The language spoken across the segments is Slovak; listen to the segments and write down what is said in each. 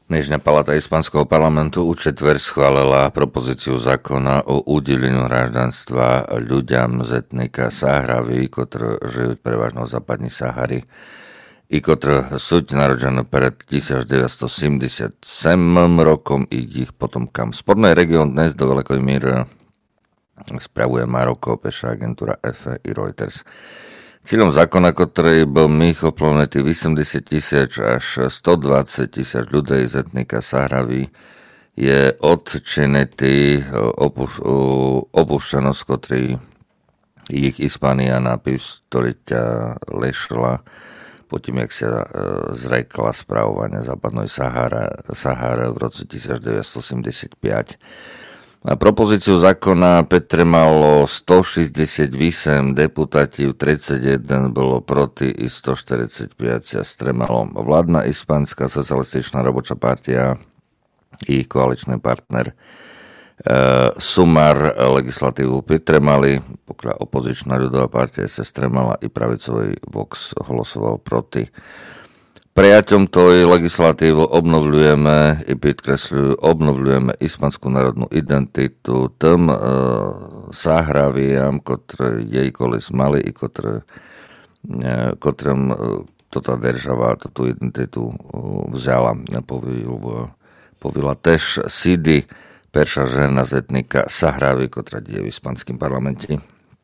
Dnešná palata Ispanského parlamentu u četver schválila propozíciu zákona o udeleniu hráždanstva ľuďom z etnika Sahraví, ktorí žijú prevažno v západní Sahary i ktorí sú narodení pred 1977 rokom i ich potomkám. Sporný región dnes do veľkej miery spravuje Maroko, peša agentúra EFE i Reuters. Cílom zákona, ktorý bol Micho planety 80 000 až 120 000 ľudí z etnika Sahraví, je odčinitý opušťanosť, ktorý ich Hispania na pivstoletia lešila po tým, jak sa zrekla spravovania západnej Sahara v roce 1975. Na propozíciu zákona malo 168 deputáti, 31 bolo proti i 145 sa stremalo. Vládna Ispanská socialističná robočá partia i koaličný partner Sumar legislatívu pritremali, pokiaľ opozičná ľudová partia sa stremala i pravicový Vox hlasoval proti. Prijaťom tej legislatívu obnovľujeme ispanskú národnú identitu tým Sahraviam, ktoré jej kolis mali i ktorým toto država, tú identitu vzala. Povila tež Sidi, perša žena z etnika Sahraví, ktorá je v ispanskom parlamente.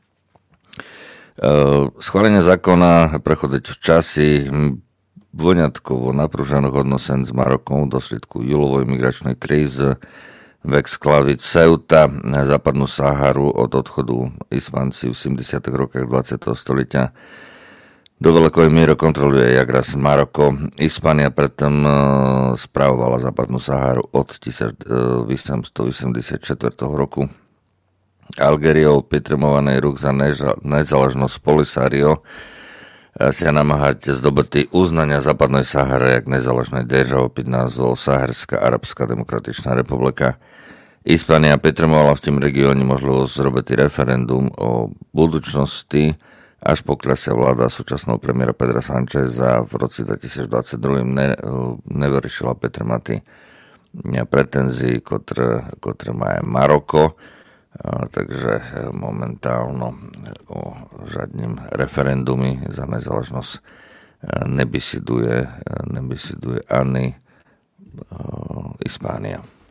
Schválenie zákona prechodить v časi voňatkovo napružených odnosen s Marokom v dôsledku júlovej migračnej krízy v exklavi Ceuta na západnú Saharu od odchodu Ispanci v 70. rokoch 20. stolietia do veľkej miery kontroluje jak raz Maroko. Hispania predtým spravovala západnú Saharu od 1884 roku. Algériou pritrmovaný ruch za nezáležnosť Polisario sa namáhať zdobytý uznania západnej Sahary jak nezáležnej državy pod názvom Saharská arabská demokratičná republika. Hispania pritrmovala v tým regióne možnosť zrobiť referendum o budúcnosti, až pokiaľ sa vláda súčasného premiéra Pedra Sancheza v roce 2022 nevyriešila pretrmaty pretenzií, ktoré má Maroko. Takže momentálno o žiadnym referendumi za nezáležnosť nebesiduje ani Hispania.